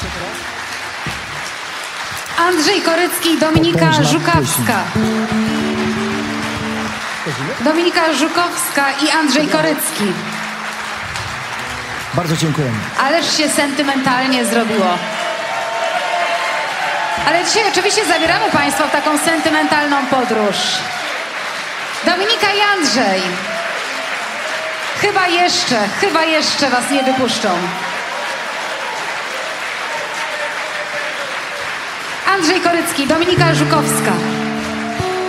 Andrzej Korycki i Dominika Żukowska. Dominika Żukowska i Andrzej Korycki. Bardzo dziękujemy. Ależ się sentymentalnie zrobiło. Ale dzisiaj oczywiście zabieramy Państwa w taką sentymentalną podróż. Dominika i Andrzej. Chyba jeszcze Was nie wypuszczą. Andrzej Korycki, Dominika Żukowska.